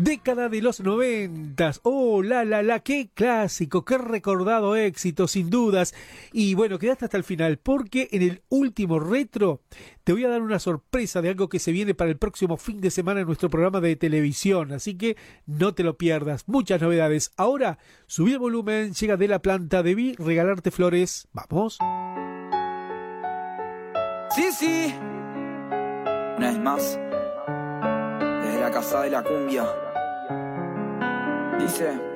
Década de los 90. Oh, qué clásico, qué recordado éxito, sin dudas. Y bueno, quedaste hasta el final, porque en el último retro te voy a dar una sorpresa de algo que se viene para el próximo fin de semana en nuestro programa de televisión. Así que no te lo pierdas, muchas novedades. Ahora, subí el volumen, llega De la Planta, debí regalarte flores. Vamos. Sí. Una vez más, desde la casa de la cumbia. Dice...